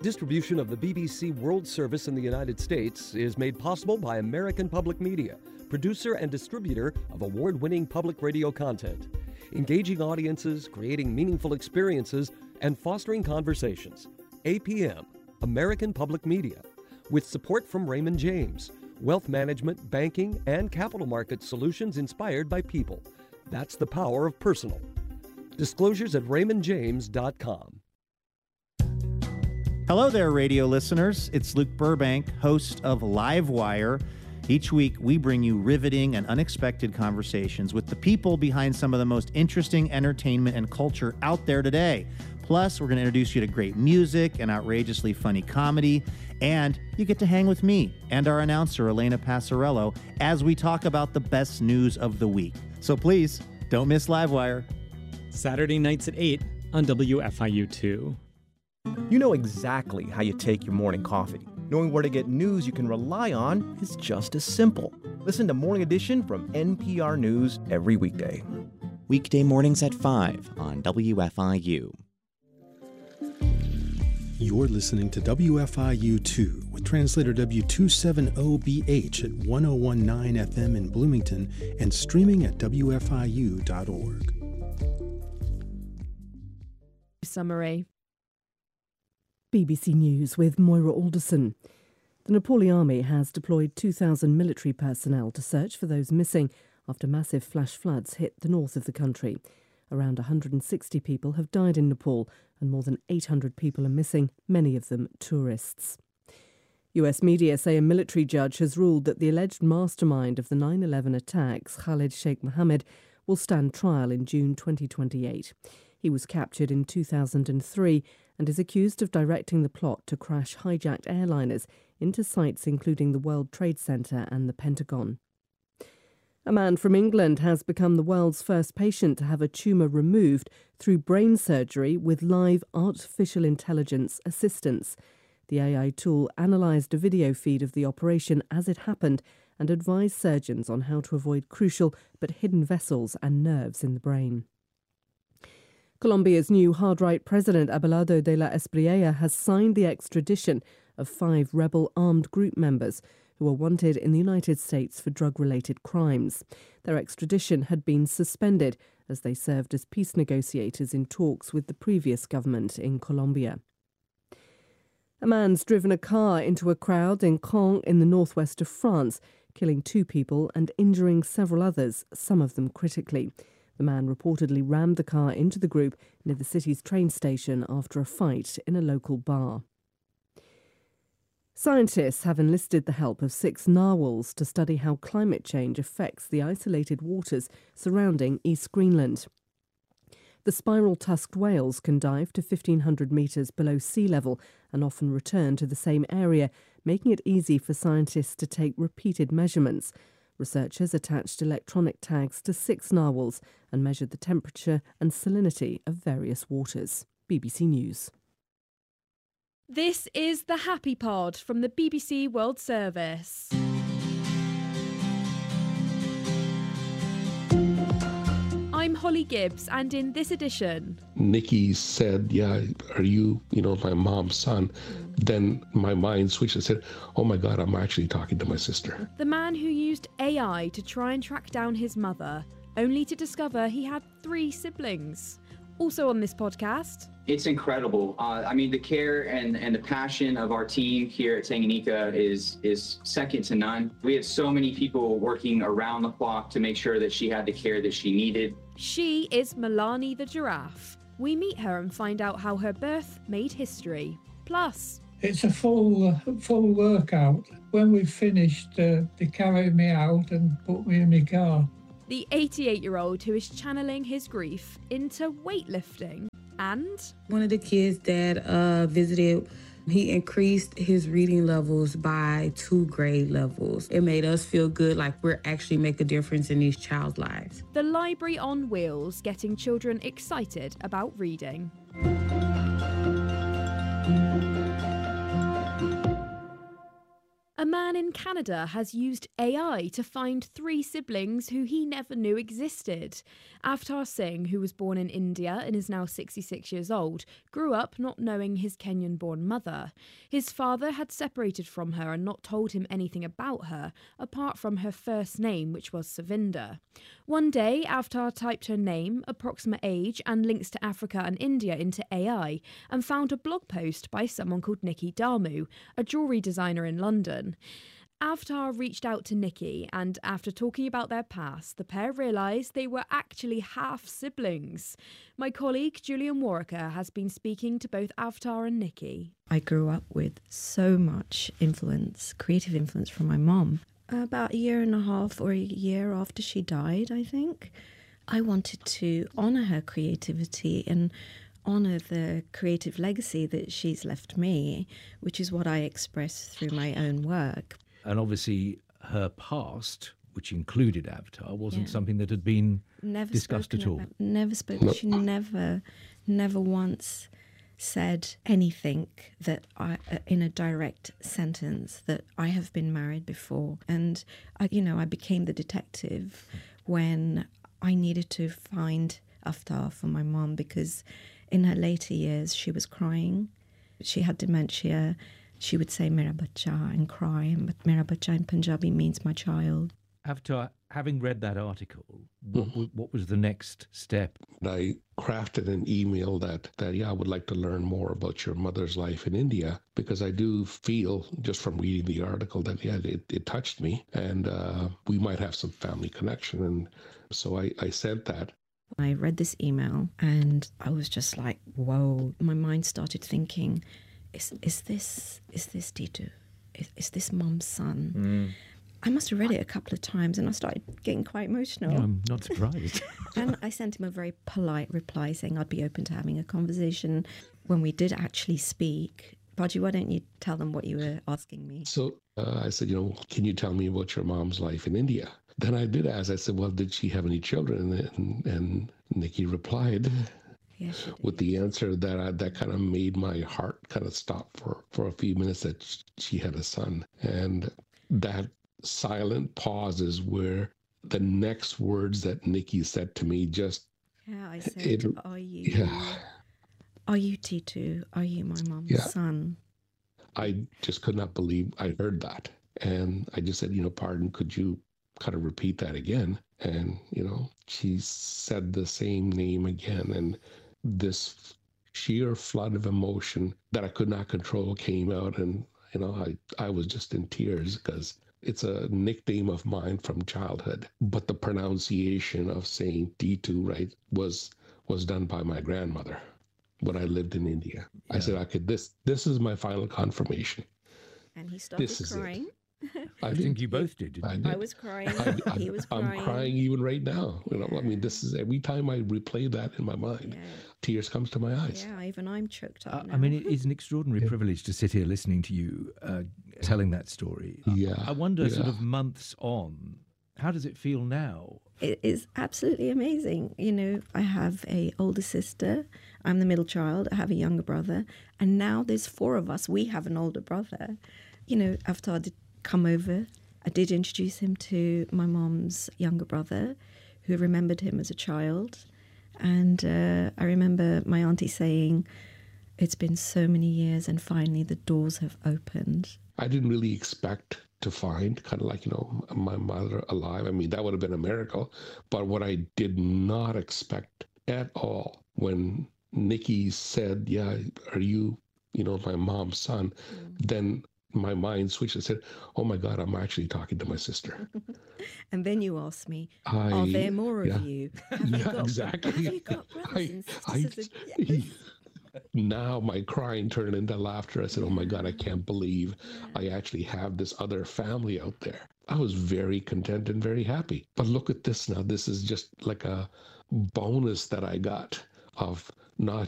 Distribution of the BBC World Service in the United States is made possible by American Public Media, producer and distributor of award-winning public radio content. Engaging audiences, creating meaningful experiences, and fostering conversations. APM, American Public Media, with support from Raymond James, wealth management, banking, and capital market solutions inspired by people. That's the power of personal. Disclosures at raymondjames.com. Hello there, radio listeners. It's Luke Burbank, host of Livewire. Each week, we bring you riveting and unexpected conversations with the people behind some of the most interesting entertainment and culture out there today. Plus, we're going to introduce you to great music and outrageously funny comedy. And you get to hang with me and our announcer, Elena Passarello, as we talk about the best news of the week. So please, don't miss Livewire. Saturday nights at 8 on WFIU2. You know exactly how you take your morning coffee. Knowing where to get news you can rely on is just as simple. Listen to Morning Edition from NPR News every weekday. Weekday mornings at 5 on WFIU. You're listening to WFIU2 with translator W270BH at 1019 FM in Bloomington and streaming at WFIU.org. Summary. BBC News with Moira Alderson. The Nepali Army has deployed 2,000 military personnel to search for those missing after massive flash floods hit the north of the country. Around 160 people have died in Nepal and more than 800 people are missing, many of them tourists. US media say a military judge has ruled that the alleged mastermind of the 9/11 attacks, Khalid Sheikh Mohammed, will stand trial in June 2028. He was captured in 2003 and is accused of directing the plot to crash hijacked airliners into sites including the World Trade Center and the Pentagon. A man from England has become the world's first patient to have a tumour removed through brain surgery with live artificial intelligence assistance. The AI tool analysed a video feed of the operation as it happened and advised surgeons on how to avoid crucial but hidden vessels and nerves in the brain. Colombia's new hard-right president, Abelardo de la Espriella, has signed the extradition of 5 rebel armed group members who are wanted in the United States for drug-related crimes. Their extradition had been suspended as they served as peace negotiators in talks with the previous government in Colombia. A man's driven a car into a crowd in Caen in the northwest of France, killing 2 people and injuring several others, some of them critically. The man reportedly rammed the car into the group near the city's train station after a fight in a local bar. Scientists have enlisted the help of 6 narwhals to study how climate change affects the isolated waters surrounding East Greenland. The spiral-tusked whales can dive to 1,500 metres below sea level and often return to the same area, making it easy for scientists to take repeated measurements. Researchers attached electronic tags to 6 narwhals and measured the temperature and salinity of various waters. BBC News. This is the Happy Pod from the BBC World Service. I'm Holly Gibbs, and in this edition... Nikki said, yeah, are you, my mom's son? Then my mind switched and said, oh my God, I'm actually talking to my sister. The man who used AI to try and track down his mother, only to discover he had 3 siblings. Also on this podcast... It's incredible. The care and the passion of our team here at Tanganyika is second to none. We had so many people working around the clock to make sure that she had the care that she needed. She is Milani the giraffe. We meet her and find out how her birth made history. Plus... It's a full workout. When we've finished, they carry me out and put me in my car. The 88-year-old who is channeling his grief into weightlifting. And one of the kids that visited, he increased his reading levels by 2 grade levels. It made us feel good, like we're actually make a difference in these child's lives. The Library on Wheels, getting children excited about reading. A man man in Canada has used AI to find 3 siblings who he never knew existed. Avtar Singh, who was born in India and is now 66 years old, grew up not knowing his Kenyan-born mother. His father had separated from her and not told him anything about her, apart from her first name, which was Savinda. One day, Avtar typed her name, approximate age, and links to Africa and India into AI, and found a blog post by someone called Nikki Damu, a jewellery designer in London. Avtar reached out to Nikki, and after talking about their past, the pair realised they were actually half-siblings. My colleague Julian Warwicker has been speaking to both Avtar and Nikki. I grew up with so much influence, creative influence from my mom. About a year and a half or a year after she died, I think, I wanted to honour her creativity and honour the creative legacy that she's left me, which is what I express through my own work. And obviously her past, which included Avtar, wasn't something that had been discussed at all. Never spoken. She never once said anything that in a direct sentence that I have been married before. And, I became the detective when I needed to find Avtar for my mom, because in her later years she was crying. She had dementia. She would say "Mera bacha" and cry, but "Mera bacha" in Punjabi means my child. Avtar, having read that article, what was the next step? I crafted an email that I would like to learn more about your mother's life in India, because I do feel, just from reading the article, that it touched me, and we might have some family connection. And so I sent that. I read this email and I was just like, whoa. My mind started thinking, is this Titu? Is this Mom's son? I must have read it a couple of times and I started getting quite emotional. I'm not surprised. And I sent him a very polite reply saying I'd be open to having a conversation. When we did actually speak, Baji, why don't you tell them what you were asking me? So I said, can you tell me about your mom's life in India? Then I did ask, I said, well, did she have any children? And Nikki replied with the answer that kind of made my heart kind of stop for a few minutes, that she had a son. And that silent pause is where the next words that Nikki said to me just... Yeah, I said, are you Titu? Are you my mom's son? I just could not believe I heard that. And I just said, pardon, could you kind of repeat that again? And, she said the same name again. And this sheer flood of emotion that I could not control came out. And, I was just in tears, because it's a nickname of mine from childhood. But the pronunciation of saying Titu, right, was done by my grandmother when I lived in India. I said, okay, this is my final confirmation. And he started crying. I think you both did, didn't you? I was crying. He was crying. I'm crying even right now. This is every time I replay that in my mind, tears comes to my eyes. Yeah, even I'm choked up now. I mean, it is an extraordinary privilege to sit here listening to you telling that story. Yeah. I wonder, sort of months on, how does it feel now? It is absolutely amazing. I have an older sister. I'm the middle child. I have a younger brother. And now there's 4 of us. We have an older brother. Avtar did come over. I did introduce him to my mom's younger brother, who remembered him as a child. And I remember my auntie saying, it's been so many years and finally the doors have opened. I didn't really expect to find kind of like, my mother alive. I mean, that would have been a miracle. But what I did not expect at all, when Nikki said, are you, my mom's son, then my mind switched and said, oh my God, I'm actually talking to my sister. And then you asked me, are there more of you? Have you got brothers and sisters? Now my crying turned into laughter. I said, oh my God, I can't believe I actually have this other family out there. I was very content and very happy. But look at this now. This is just like a bonus that I got of not